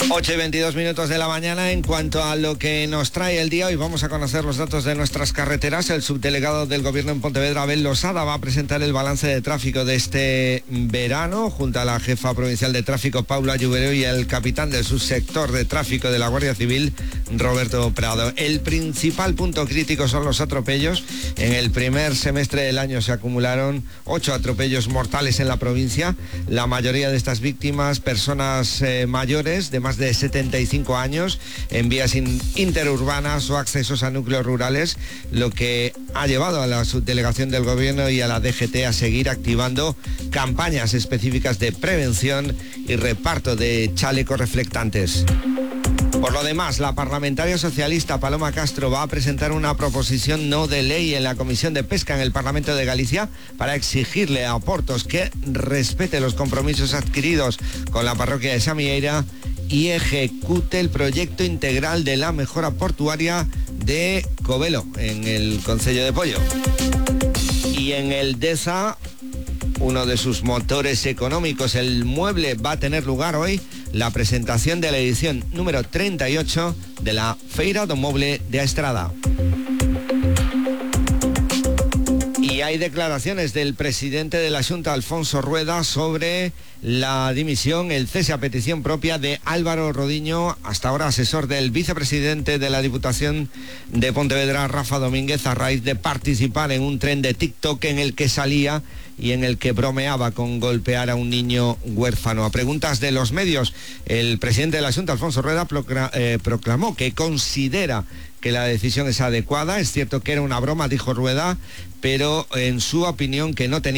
8:22 de la mañana. En cuanto a lo que nos trae el día, hoy vamos a conocer los datos de nuestras carreteras. El subdelegado del Gobierno en Pontevedra, Abel Losada, va a presentar el balance de tráfico de este verano, junto a la jefa provincial de tráfico, Paula Lluvero, y el capitán del subsector de tráfico de la Guardia Civil, Roberto Prado. El principal punto crítico son los atropellos. En el primer semestre del año se acumularon 8 atropellos mortales en la provincia. La mayoría de estas víctimas, personas mayores de más de 75 años, en vías interurbanas o accesos a núcleos rurales, lo que ha llevado a la subdelegación del Gobierno y a la DGT a seguir activando campañas específicas de prevención y reparto de chalecos reflectantes. Por lo demás, la parlamentaria socialista Paloma Castro va a presentar una proposición no de ley en la Comisión de Pesca en el Parlamento de Galicia para exigirle a Portos que respete los compromisos adquiridos con la parroquia de Samieira y ejecute el proyecto integral de la mejora portuaria de Covelo, en el concello de Pollo. Y en el DESA, uno de sus motores económicos, el mueble, va a tener lugar hoy la presentación de la edición número 38 de la Feira do Moble de Estrada. Y hay declaraciones del presidente de la Xunta, Alfonso Rueda, sobre la dimisión, el cese a petición propia de Álvaro Rodiño, hasta ahora asesor del vicepresidente de la Diputación de Pontevedra, Rafa Domínguez, a raíz de participar en un tren de TikTok en el que salía y en el que bromeaba con golpear a un niño huérfano. A preguntas de los medios, el presidente de la Xunta, Alfonso Rueda, proclamó que considera que la decisión es adecuada. Es cierto que era una broma, dijo Rueda, pero en su opinión que no tenía